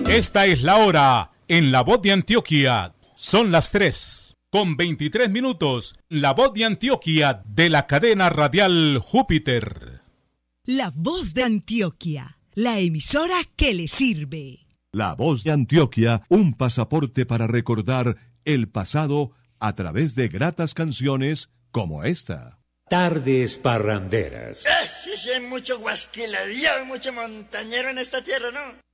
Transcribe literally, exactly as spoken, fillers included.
Esta es la hora en La Voz de Antioquia. Son las tres con veintitrés minutos. La Voz de Antioquia de la cadena radial Júpiter. La Voz de Antioquia, la emisora que le sirve. La Voz de Antioquia, un pasaporte para recordar el pasado a través de gratas canciones como esta. Tardes parranderas. Ah, sí, sí, hay mucho guasquiladillo, mucho montañero en esta tierra, ¿no?